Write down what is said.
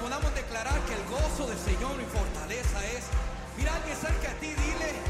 podamos declarar que el gozo del Señor y fortaleza es. Mira a alguien cerca a ti, dile: